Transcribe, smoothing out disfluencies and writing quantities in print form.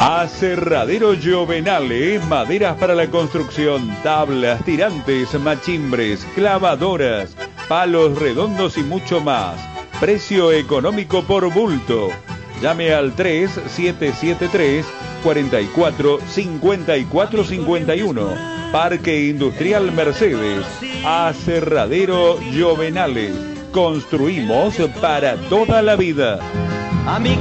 Aserradero Giovenale, maderas para la construcción, tablas, tirantes, machimbres, clavadoras, palos redondos y mucho más. Precio económico por bulto. Llame al 3773 44 54 51. Parque Industrial Mercedes. Aserradero Giovenale. Construimos para toda la vida.